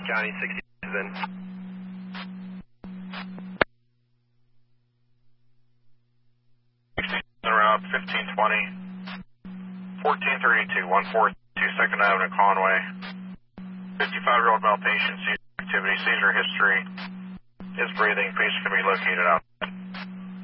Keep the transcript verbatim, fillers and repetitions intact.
County sixty is in. Route fifteen twenty, fourteen thirty-two, one forty-two second Avenue, Conway. fifty-five-year-old male patient, seizure activity, seizure history, is breathing. Patient can be located out.